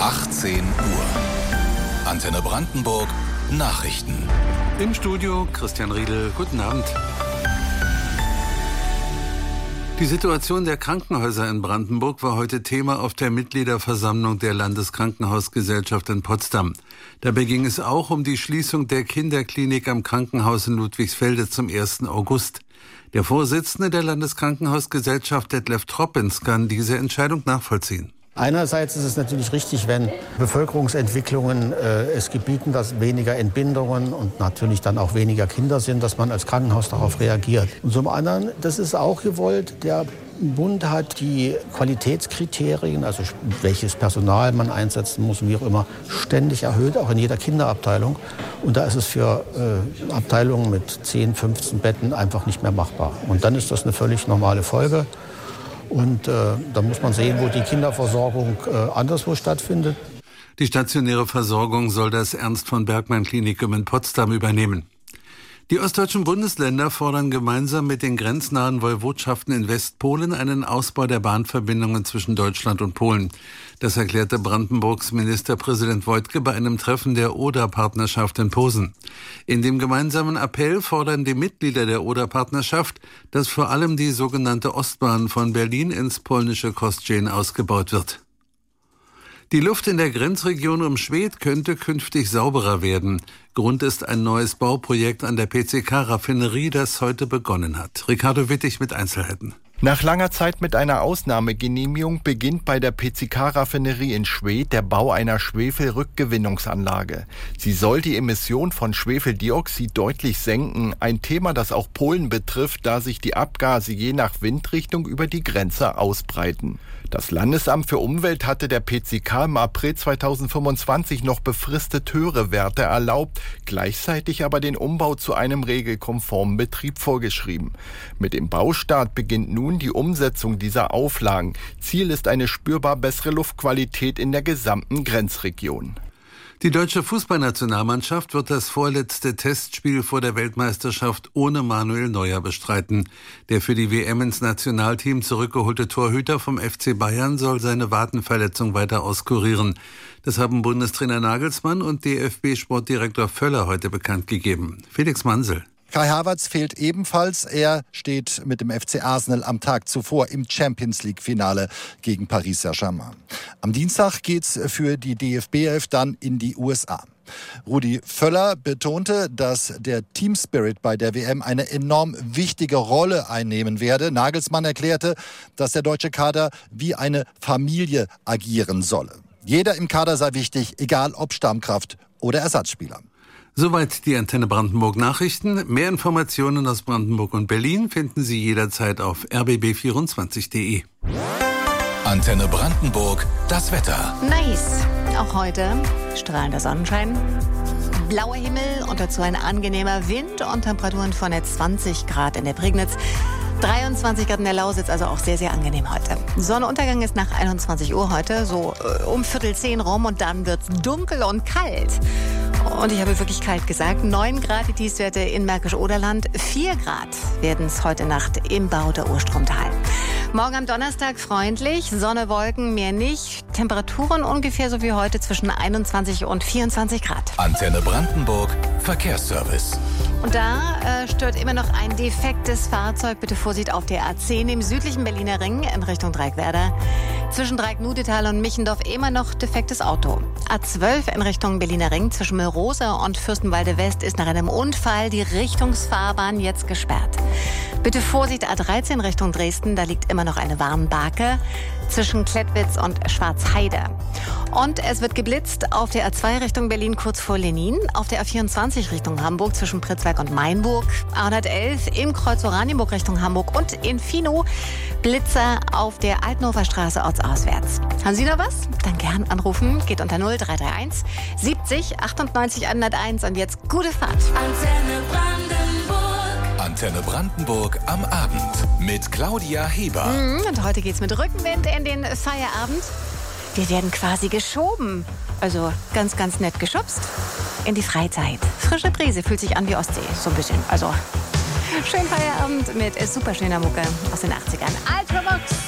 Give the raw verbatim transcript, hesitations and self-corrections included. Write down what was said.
achtzehn Uhr. Antenne Brandenburg Nachrichten. Im Studio Christian Riedel. Guten Abend. Die Situation der Krankenhäuser in Brandenburg war heute Thema auf der Mitgliederversammlung der Landeskrankenhausgesellschaft in Potsdam. Dabei ging es auch um die Schließung der Kinderklinik am Krankenhaus in Ludwigsfelde zum ersten August. Der Vorsitzende der Landeskrankenhausgesellschaft, Detlef Troppens, kann diese Entscheidung nachvollziehen. Einerseits ist es natürlich richtig, wenn Bevölkerungsentwicklungen äh, es gebieten, dass weniger Entbindungen und natürlich dann auch weniger Kinder sind, dass man als Krankenhaus darauf reagiert. Und zum anderen, das ist auch gewollt, der Bund hat die Qualitätskriterien, also welches Personal man einsetzen muss und wie auch immer, ständig erhöht, auch in jeder Kinderabteilung. Und da ist es für äh, Abteilungen mit zehn, fünfzehn Betten einfach nicht mehr machbar. Und dann ist das eine völlig normale Folge. Und äh, da muss man sehen, wo die Kinderversorgung äh, anderswo stattfindet. Die stationäre Versorgung soll das Ernst-von-Bergmann-Klinikum in Potsdam übernehmen. Die ostdeutschen Bundesländer fordern gemeinsam mit den grenznahen Woiwodschaften in Westpolen einen Ausbau der Bahnverbindungen zwischen Deutschland und Polen. Das erklärte Brandenburgs Ministerpräsident Woidke bei einem Treffen der Oder-Partnerschaft in Posen. In dem gemeinsamen Appell fordern die Mitglieder der Oder-Partnerschaft, dass vor allem die sogenannte Ostbahn von Berlin ins polnische Kostrzyn ausgebaut wird. Die Luft in der Grenzregion um Schwedt könnte künftig sauberer werden. Grund ist ein neues Bauprojekt an der P C K-Raffinerie, das heute begonnen hat. Ricardo Wittig mit Einzelheiten. Nach langer Zeit mit einer Ausnahmegenehmigung beginnt bei der P C K-Raffinerie in Schwedt der Bau einer Schwefelrückgewinnungsanlage. Sie soll die Emission von Schwefeldioxid deutlich senken, ein Thema, das auch Polen betrifft, da sich die Abgase je nach Windrichtung über die Grenze ausbreiten. Das Landesamt für Umwelt hatte der P C K im April zweitausendfünfundzwanzig noch befristet höhere Werte erlaubt, gleichzeitig aber den Umbau zu einem regelkonformen Betrieb vorgeschrieben. Mit dem Baustart beginnt nun die Umsetzung dieser Auflagen. Ziel ist eine spürbar bessere Luftqualität in der gesamten Grenzregion. Die deutsche Fußballnationalmannschaft wird das vorletzte Testspiel vor der Weltmeisterschaft ohne Manuel Neuer bestreiten. Der für die W M ins Nationalteam zurückgeholte Torhüter vom F C Bayern soll seine Wadenverletzung weiter auskurieren. Das haben Bundestrainer Nagelsmann und D F B-Sportdirektor Völler heute bekannt gegeben. Felix Mansel. Kai Havertz fehlt ebenfalls. Er steht mit dem F C Arsenal am Tag zuvor im Champions-League-Finale gegen Paris Saint-Germain. Am Dienstag geht's für die D F B elf dann in die U S A. Rudi Völler betonte, dass der Team-Spirit bei der W M eine enorm wichtige Rolle einnehmen werde. Nagelsmann erklärte, dass der deutsche Kader wie eine Familie agieren solle. Jeder im Kader sei wichtig, egal ob Stammkraft oder Ersatzspieler. Soweit die Antenne Brandenburg Nachrichten. Mehr Informationen aus Brandenburg und Berlin finden Sie jederzeit auf r b b vierundzwanzig punkt d e. Antenne Brandenburg, das Wetter. Nice. Auch heute strahlender Sonnenschein, blauer Himmel und dazu ein angenehmer Wind und Temperaturen von zwanzig Grad in der Prignitz. dreiundzwanzig Grad in der Lausitz, also auch sehr, sehr angenehm heute. Sonnenuntergang ist nach einundzwanzig Uhr heute, so äh, um Viertel zehn rum und dann wird's dunkel und kalt. Und ich habe wirklich kalt gesagt, neun Grad die Tiefstwerte in Märkisch-Oderland, vier Grad werden es heute Nacht im Bauder Urstromtal. Morgen am Donnerstag freundlich, Sonne, Wolken, mehr nicht. Temperaturen ungefähr so wie heute zwischen einundzwanzig und vierundzwanzig Grad. Antenne Brandenburg, Verkehrsservice. Und da äh, stört immer noch ein defektes Fahrzeug. Bitte Vorsicht auf der A zehn im südlichen Berliner Ring in Richtung Dreieckwerder. Zwischen Dreieck-Nudetal und Michendorf immer noch defektes Auto. A zwölf in Richtung Berliner Ring zwischen Müllrose und Fürstenwalde West ist nach einem Unfall die Richtungsfahrbahn jetzt gesperrt. Bitte Vorsicht, A dreizehn Richtung Dresden, da liegt immer noch eine Warnbarke zwischen Klettwitz und Schwarzheide. Und es wird geblitzt auf der A zwei Richtung Berlin kurz vor Lenin, auf der A vierundzwanzig Richtung Hamburg zwischen Pritzwalk und Mainburg, A hundertelf im Kreuz Oranienburg Richtung Hamburg und in Fino Blitzer auf der Altenhofer Straße ortsauswärts. Haben Sie noch was? Dann gern anrufen, geht unter null drei drei eins siebzig achtundneunzig hunderteins und jetzt gute Fahrt. Antenne Brandenburg. Antenne Brandenburg am Abend mit Claudia Heber. Mhm, und heute geht's mit Rückenwind in den Feierabend. Wir werden quasi geschoben. Also ganz, ganz nett geschubst in die Freizeit. Frische Brise, fühlt sich an wie Ostsee, so ein bisschen. Also schönen Feierabend mit super schöner Mucke aus den achtzigern. Ultravox!